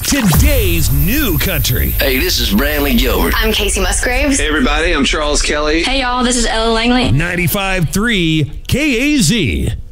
Today's new country. Hey, this is Brantley Gilbert. I'm Casey Musgraves. Hey, everybody, I'm Charles Kelly. Hey, y'all, this is Ella Langley. 95.3 KAZ.